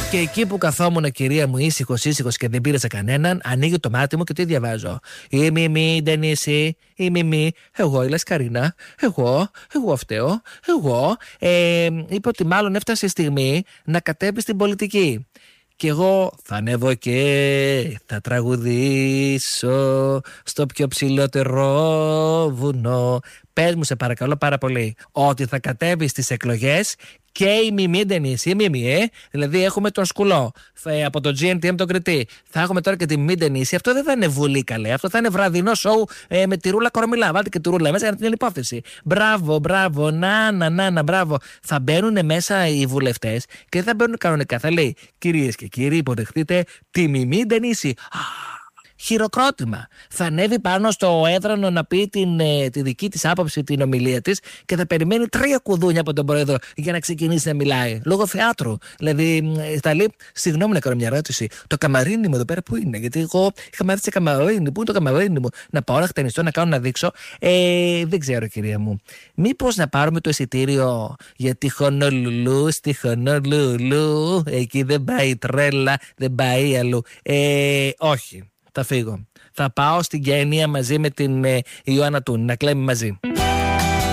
Και εκεί που καθόμουν, κυρία μου, ήσυχος και δεν πήρε σε κανέναν, ανοίγει το μάτι μου και τι διαβάζω. Η Μιμή, Ντενίση, η Μιμή, εγώ η Λασκαρίνα, εγώ φταίω, εγώ. Είπε ότι μάλλον έφτασε η στιγμή να κατέβει στην πολιτική. Και εγώ θα ανέβω και θα τραγουδήσω στο πιο ψηλότερο βουνό. Πες μου σε παρακαλώ πάρα πολύ ότι θα κατέβει στις εκλογές και η Μιμή Ντενίση, η Μιμή, δηλαδή έχουμε τον Σκουλό από το GNTM τον Κρητή. Θα έχουμε τώρα και τη Μιμή Ντενίση. Αυτό δεν θα είναι βουλή, καλέ. Αυτό θα είναι βραδινό σοου με τη Ρούλα Κορομιλά. Βάλτε και τη Ρούλα μέσα για την υπόθεση. Μπράβο, να, μπράβο. Θα μπαίνουν μέσα οι βουλευτές και δεν θα μπαίνουν κανονικά. Θα λέει, κυρίες και κύριοι, υποδεχτείτε τη Μιμή Ντενίση. Χειροκρότημα. Θα ανέβει πάνω στο έδρανο να πει τη δική της άποψη, την ομιλία της και θα περιμένει 3 κουδούνια από τον πρόεδρο για να ξεκινήσει να μιλάει. Λόγω θεάτρου. Δηλαδή, θα λέει, συγγνώμη να κάνω μια ερώτηση. Το καμαρίνι μου εδώ πέρα που είναι? Γιατί εγώ είχα μάθει σε καμαρίνι. Πού είναι το καμαρίνι μου? Να πάω να χτενιστώ, να κάνω να δείξω. Δεν ξέρω, κυρία μου. Μήπως να πάρουμε το εισιτήριο για τη Χονολουλού, στη Χονολουλού? Εκεί δεν πάει τρέλα, δεν πάει αλλού. Όχι. Θα φύγω. Θα πάω στην Κένια μαζί με την Ιωάννα Τούνη να κλαίμε μαζί.